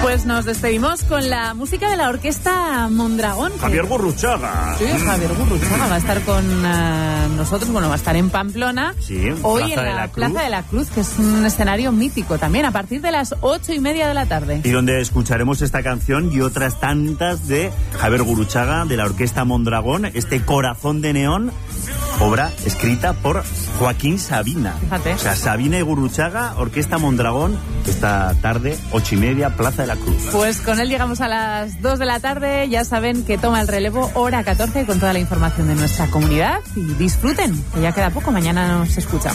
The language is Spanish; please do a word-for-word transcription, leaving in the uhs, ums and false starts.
Pues nos despedimos con la música de la orquesta Mondragón. Javier Gurruchaga. Sí, Javier Gurruchaga va a estar con uh, nosotros, bueno, va a estar en Pamplona. Sí, hoy Plaza en de la, la Plaza de la Cruz, que es un escenario mítico también, a partir de las ocho y media de la tarde. Y donde escucharemos esta canción y otras tantas de Javier Gurruchaga, de la orquesta Mondragón, este Corazón de Neón, obra escrita por Joaquín Sabina. Fíjate. O sea, Sabina y Gurruchaga, orquesta Mondragón, esta tarde, ocho y media, Plaza de la Cruz. Pues con él llegamos a las dos de la tarde. Ya saben que toma el relevo hora catorce con toda la información de nuestra comunidad. Y disfruten, que ya queda poco. Mañana nos escuchamos.